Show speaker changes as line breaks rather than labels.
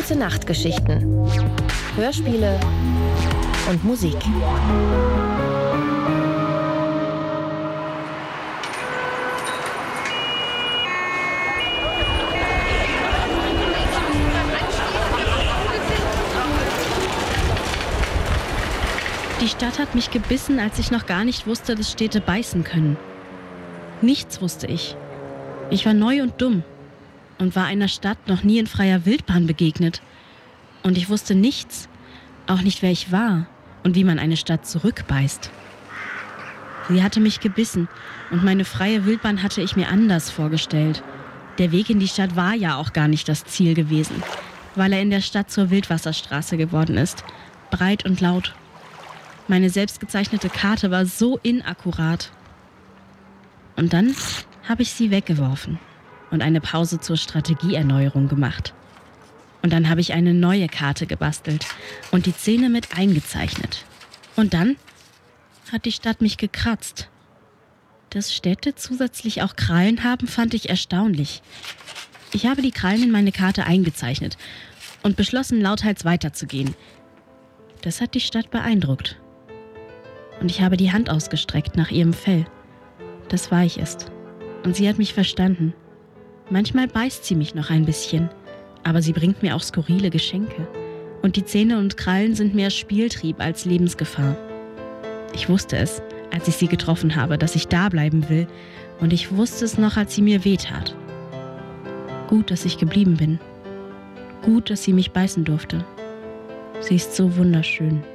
Gute Nachtgeschichten, Hörspiele und Musik.
Die Stadt hat mich gebissen, als ich noch gar nicht wusste, dass Städte beißen können. Nichts wusste ich. Ich war neu und dumm und war einer Stadt noch nie in freier Wildbahn begegnet. Und ich wusste nichts, auch nicht, wer ich war und wie man eine Stadt zurückbeißt. Sie hatte mich gebissen und meine freie Wildbahn hatte ich mir anders vorgestellt. Der Weg in die Stadt war ja auch gar nicht das Ziel gewesen, weil er in der Stadt zur Wildwasserstraße geworden ist, breit und laut. Meine selbstgezeichnete Karte war so inakkurat. Und dann habe ich sie weggeworfen und eine Pause zur Strategieerneuerung gemacht. Und dann habe ich eine neue Karte gebastelt und die Szene mit eingezeichnet. Und dann hat die Stadt mich gekratzt. Dass Städte zusätzlich auch Krallen haben, fand ich erstaunlich. Ich habe die Krallen in meine Karte eingezeichnet und beschlossen, lauthals weiterzugehen. Das hat die Stadt beeindruckt. Und ich habe die Hand ausgestreckt nach ihrem Fell. Das war ich es. Und sie hat mich verstanden. Manchmal beißt sie mich noch ein bisschen, aber sie bringt mir auch skurrile Geschenke. Und die Zähne und Krallen sind mehr Spieltrieb als Lebensgefahr. Ich wusste es, als ich sie getroffen habe, dass ich da bleiben will. Und ich wusste es noch, als sie mir wehtat. Gut, dass ich geblieben bin. Gut, dass sie mich beißen durfte. Sie ist so wunderschön.